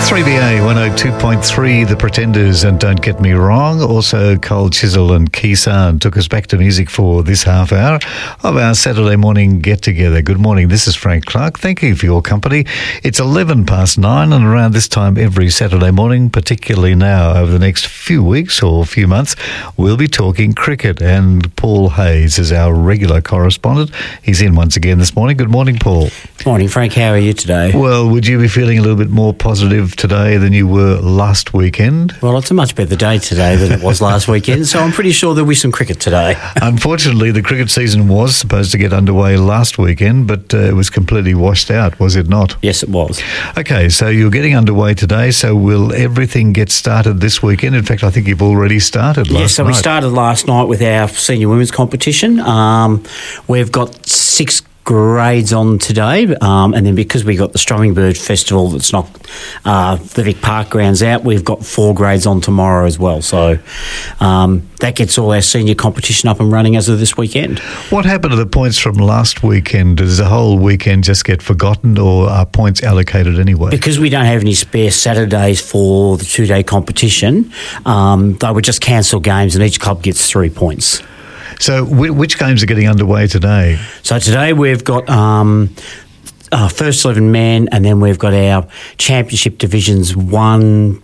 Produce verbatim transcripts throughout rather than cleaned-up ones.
three B A one oh two point three, The Pretenders and Don't Get Me Wrong. Also, Cold Chisel and Keysan took us back to music for this half hour of our Saturday morning get-together. Good morning, this is Frank Clark. Thank you for your company. It's eleven past nine, and around this time every Saturday morning, particularly now over the next few weeks or few months, we'll be talking cricket, and Paul Hayes is our regular correspondent. He's in once again this morning. Good morning, Paul. Morning, Frank. How are you today? Well, would you be feeling a little bit more positive today than you were last weekend? Well, it's a much better day today than it was last weekend, so I'm pretty sure there'll be some cricket today. Unfortunately, the cricket season was supposed to get underway last weekend, but uh, it was completely washed out, was it not? Yes, it was. Okay, so you're getting underway today, so will everything get started this weekend? In fact, I think you've already started last night. Yes, so night. we started last night with our senior women's competition. Um, we've got six grades on today, um, and then because we got the Strummingbird Festival that's knocked uh, the Vic Park grounds out, we've got four grades on tomorrow as well. So um, that gets all our senior competition up and running as of this weekend. What happened to the points from last weekend? Does the whole weekend just get forgotten, or are points allocated anyway? Because we don't have any spare Saturdays for the two-day competition, um, they would just cancel games and each club gets three points. So which games are getting underway today? So today we've got um, uh, first eleven men, and then we've got our championship divisions one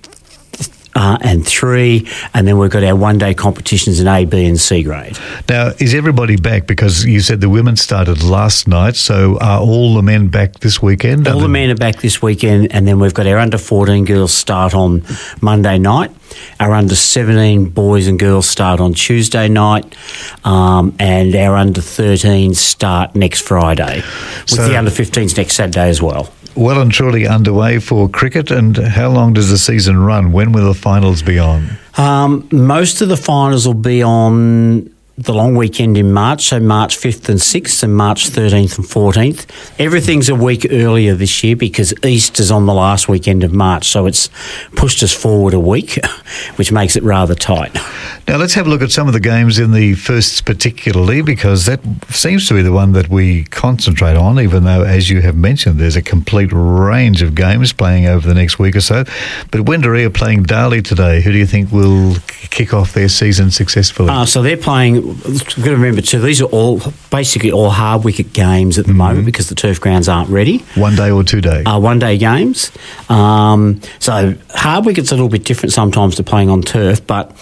uh, and three, and then we've got our one-day competitions in A, B and C grade. Now, is everybody back? Because you said the women started last night, so are all the men back this weekend? All the men are back this weekend, and then we've got our under fourteen girls start on Monday night. Our under seventeen boys and girls start on Tuesday night, um, and our under thirteens start next Friday, with so, the under fifteens next Saturday as well. Well and truly underway for cricket, and how long does the season run? When will the finals be on? Um, most of the finals will be on the long weekend in March, so March fifth and sixth and March thirteenth and fourteenth. Everything's a week earlier this year because Easter's on the last weekend of March, so it's pushed us forward a week, which makes it rather tight. Now let's have a look at some of the games in the firsts particularly, because that seems to be the one that we concentrate on, even though, as you have mentioned, there's a complete range of games playing over the next week or so. But Wendouree are playing Darley today. Who do you think will kick off their season successfully? Uh, so they're playing... We've got to remember too, these are all basically all hard wicket games at the mm-hmm. moment because the turf grounds aren't ready. One day or two day? Uh, one day games. Um, so hard wicket's a little bit different sometimes to playing on turf, but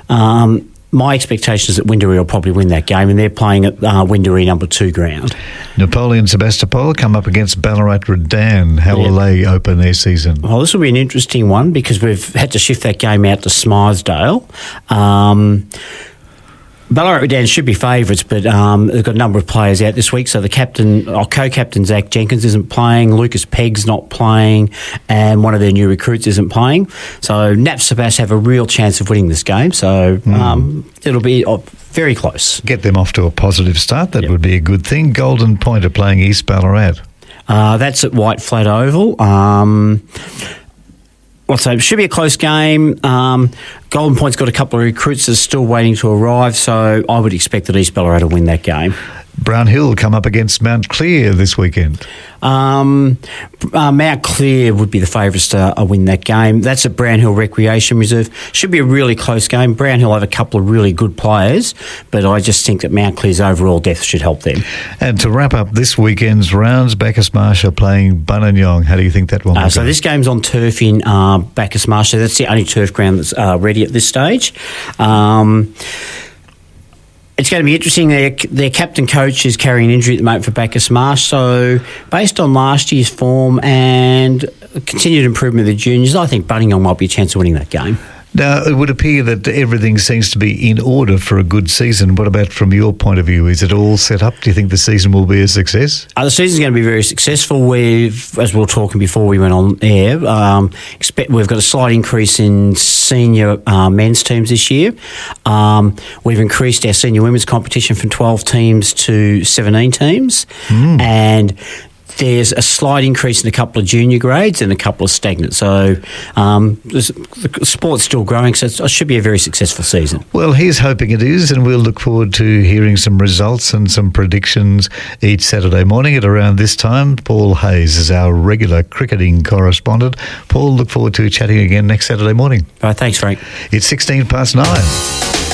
um, my expectation is that Wendouree will probably win that game, and they're playing at uh, Wendouree number two ground. Napoleon Sebastopol come up against Ballarat Redan. How yep. will they open their season? Well, this will be an interesting one because we've had to shift that game out to Smythesdale. Um Ballarat Redan should be favourites, but um, they've got a number of players out this week. So the captain, or co-captain Zach Jenkins isn't playing, Lucas Pegg's not playing, and one of their new recruits isn't playing. So Nap Sebas have a real chance of winning this game. So mm. um, it'll be oh, very close. Get them off to a positive start. That yep. would be a good thing. Golden Point are playing East Ballarat. Uh, that's at White Flat Oval. Um Well, so it should be a close game. Um, Golden Point's got a couple of recruits that are still waiting to arrive, so I would expect that East Ballarat will win that game. Brown Hill come up against Mount Clear this weekend. Um, uh, Mount Clear would be the favourites to uh, win that game. That's at Brown Hill Recreation Reserve. Should be a really close game. Brown Hill have a couple of really good players, but I just think that Mount Clear's overall depth should help them. And to wrap up this weekend's rounds, Bacchus Marsh are playing Buninyong. How do you think that one will uh, So go? this game's on turf in uh, Bacchus Marsh. So that's the only turf ground that's uh, ready at this stage. Um... It's going to be interesting. Their, their captain coach is carrying an injury at the moment for Bacchus Marsh. So based on last year's form and continued improvement of the juniors, I think Buninyong might be a chance of winning that game. Now, it would appear that everything seems to be in order for a good season. What about from your point of view? Is it all set up? Do you think the season will be a success? Uh, the season's going to be very successful. We've, as we were talking before we went on air, um, expect, we've got a slight increase in senior uh, men's teams this year. Um, we've increased our senior women's competition from twelve teams to seventeen teams. Mm. And there's a slight increase in a couple of junior grades and a couple of stagnant. So um, the sport's still growing, so it should be a very successful season. Well, here's hoping it is, and we'll look forward to hearing some results and some predictions each Saturday morning at around this time. Paul Hayes is our regular cricketing correspondent. Paul, look forward to chatting again next Saturday morning. All right, thanks, Frank. It's sixteen past nine.